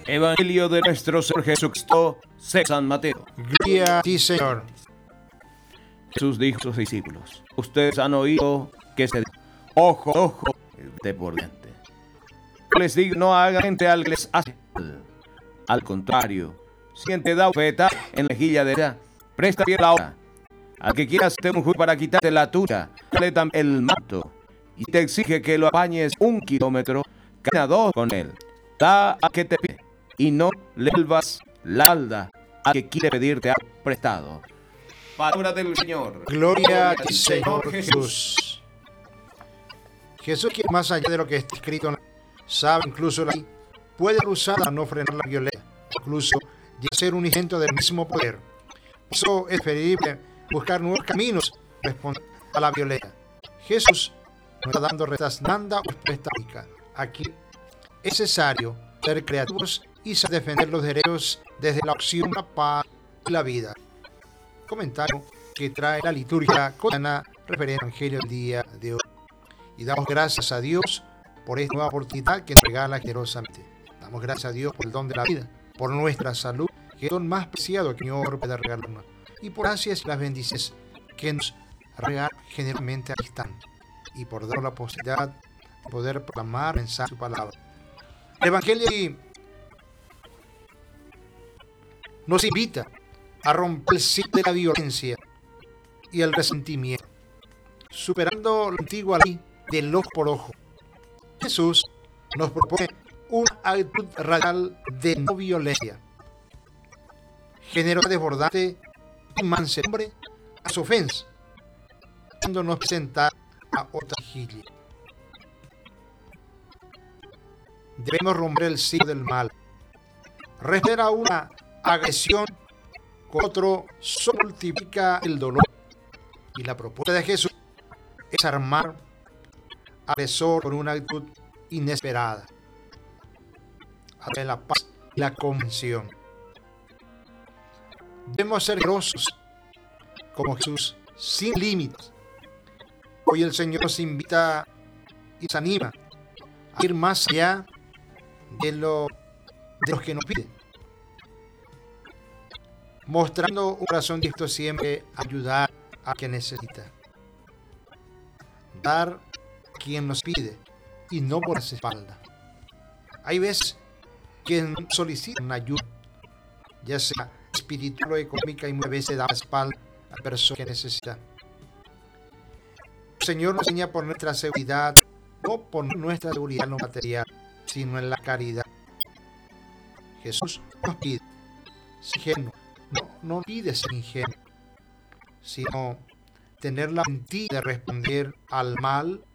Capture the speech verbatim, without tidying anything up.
Evangelio de nuestro Señor Jesucristo, según San Mateo. Gloria a ti, Señor. Jesús dijo a sus discípulos: ustedes han oído que se dice, ojo, ojo, de por diente. Yo les digo, no hagan frente al que les hace mal. Al contrario, si te da bofetada en la mejilla derecha, presta bien la otra. Al que quieras te un juicio para quitarte la tuya, dale también el manto. Y te exige que lo apañes un kilómetro, camina dos con él. Da a que te pide, y no le vuelvas la espalda a que quiere pedirte algo prestado. Palabra del Señor. Gloria a ti, Señor Jesús. Jesús, que más allá de lo que está escrito, sabe incluso la ley, puede ser usada para no frenar la violencia, incluso de ser un intento del mismo poder. Eso es preferible buscar nuevos caminos para responder a la violencia. Jesús nos está dando respuestas nada o respuesta única. Aquí es necesario ser creativos y saber defender los derechos desde la opción, la paz y la vida. Comentario que trae la liturgia cotidiana referente al Evangelio del día de hoy. Y damos gracias a Dios por esta nueva oportunidad que nos regala generosamente. Damos gracias a Dios por el don de la vida, por nuestra salud, que es el don más preciado que el Señor puede regalarnos, y por gracias y las bendiciones que nos regala generosamente al instante, y por darnos la posibilidad de poder proclamar el mensaje de su palabra. El Evangelio nos invita a romper el ciclo de la violencia y el resentimiento, superando la antigua ley del ojo por ojo. Jesús nos propone una actitud radical de no violencia, generosa, desbordante y mansedumbre a su ofensa, haciéndonos presentar a otra vigilia. Debemos romper el ciclo del mal. Responder a una agresión con otro solo multiplica el dolor. Y la propuesta de Jesús es armar al agresor con una actitud inesperada, a través de la paz y la comprensión. Debemos ser generosos como Jesús, sin límites. Hoy el Señor nos invita y nos anima a ir más allá de lo, de lo que nos pide, mostrando un corazón dispuesto siempre a ayudar a quien necesita, dar a quien nos pide y no por las espaldas. Hay veces que solicitan ayuda, ya sea espiritual o económica, y muchas veces da la espalda a la persona que necesita. El Señor nos enseña por nuestra seguridad, no por nuestra seguridad no material, sino en la caridad. Jesús nos pide ser ingenuo, no, no pide ser ingenuo, sino tener la valentía de responder al mal